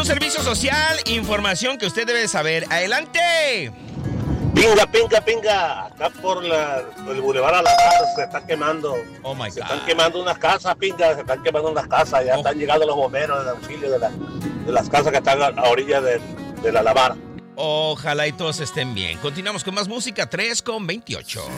servicio social, información que usted debe saber. ¡Adelante! Pinga. Acá por el Boulevard a la Paz se está quemando. Oh my God. Se están quemando unas casas, pinga. Se están quemando unas casas. Ya están llegando los bomberos de auxilio de las casas que están a orilla de la Lavara. Ojalá y todos estén bien. Continuamos con más música, 3:28.